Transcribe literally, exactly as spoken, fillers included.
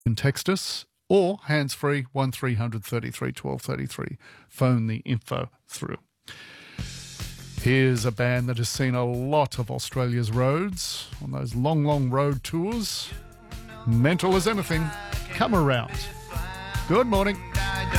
You can text us or hands-free one three hundred thirty-three twelve thirty-three. Phone the info through. Here's a band that has seen a lot of Australia's roads on those long, long road tours. Mental as anything. Come around. Good morning.